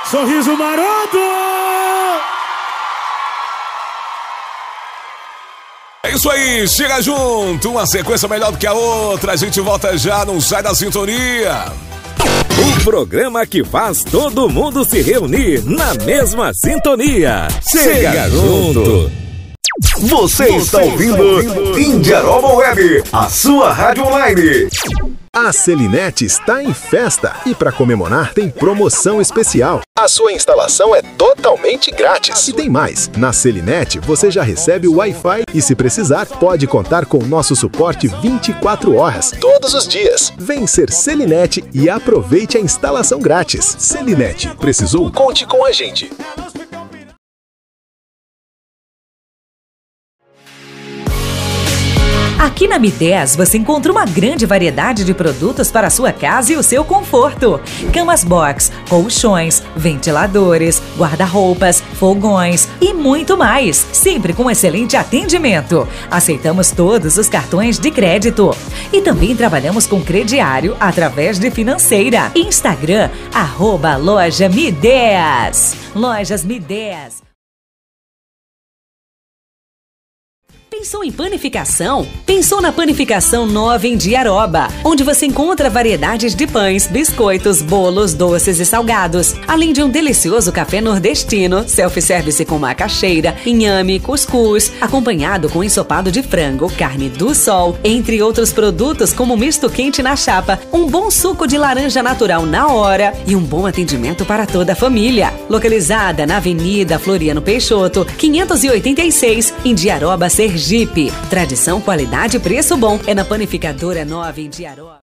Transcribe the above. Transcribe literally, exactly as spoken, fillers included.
Sorriso maroto! É isso aí, chega junto, uma sequência melhor do que a outra, a gente volta já, não sai da sintonia. O programa que faz todo mundo se reunir na mesma sintonia. Chega, chega junto. Você, Você está ouvindo, está ouvindo Indiaroba Web, a sua rádio online. A Selinete está em festa e para comemorar tem promoção especial. A sua instalação é totalmente grátis. E tem mais, na Selinete você já recebe o Wi-Fi e se precisar pode contar com o nosso suporte vinte e quatro horas, todos os dias. Vem ser Selinete e aproveite a instalação grátis. Selinete, precisou? Conte com a gente. Aqui na Mi dez você encontra uma grande variedade de produtos para a sua casa e o seu conforto. Camas box, colchões, ventiladores, guarda-roupas, fogões e muito mais. Sempre com excelente atendimento. Aceitamos todos os cartões de crédito. E também trabalhamos com crediário através de financeira. Instagram, arroba loja Mi dez. Lojas Mi dez. Pensou em panificação? Pensou na Panificação Nova em Diaroba, onde você encontra variedades de pães, biscoitos, bolos, doces e salgados, além de um delicioso café nordestino, self-service com macaxeira, inhame, cuscuz, acompanhado com ensopado de frango, carne do sol, entre outros produtos como misto quente na chapa, um bom suco de laranja natural na hora e um bom atendimento para toda a família. Localizada na Avenida Floriano Peixoto, quinhentos e oitenta e seis, em Diaroba, Sergipe. Tradição, qualidade e preço bom é na Panificadora Nova em Diaroba.